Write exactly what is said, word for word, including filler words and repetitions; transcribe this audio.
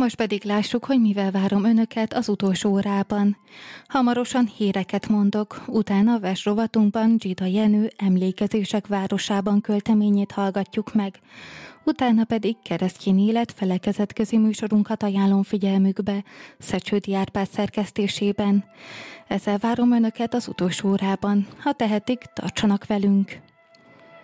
Most pedig lássuk, hogy mivel várom önöket az utolsó órában. Hamarosan híreket mondok, utána a vers rovatunkban Zsida Jenő Emlékezések városában költeményét hallgatjuk meg. Utána pedig keresztény élet felekezetközi műsorunkat ajánlom figyelmükbe, Szecsődi Árpád szerkesztésében. Ezzel várom önöket az utolsó órában. Ha tehetik, tartsanak velünk!